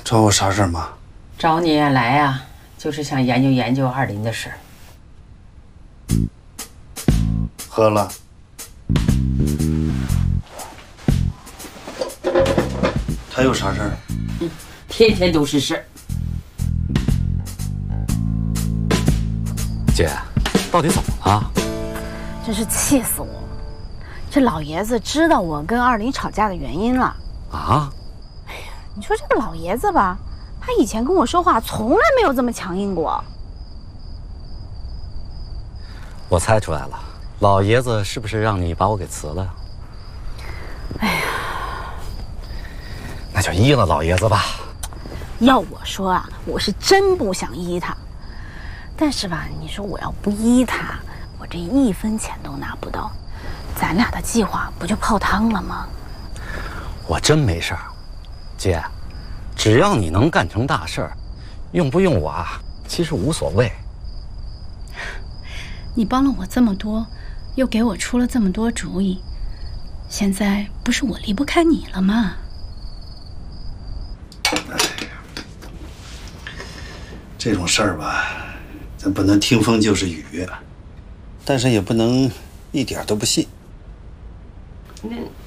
找我啥事儿，妈？ 找你来呀，就是想研究研究二林的事儿。 喝了。他有啥事儿？ 天天都是事儿。 姐，到底怎么了？ 真是气死我了！这老爷子知道我跟二林吵架的原因了。 啊？ 哎呀，你说这个老爷子吧，他以前跟我说话从来没有这么强硬过。 我猜出来了，老爷子是不是让你把我给辞了？ 哎呀， 那就依了老爷子吧。 要我说啊，我是真不想依他，但是吧，你说我要不依他，我这1分钱都拿不到，咱俩的计划不就泡汤了吗？ 我真没事儿，姐，只要你能干成大事儿，用不用我啊，其实无所谓。 你帮了我这么多，又给我出了这么多主意，现在不是我离不开你了吗？ 这种事儿吧，咱不能听风就是雨，但是也不能一点都不信。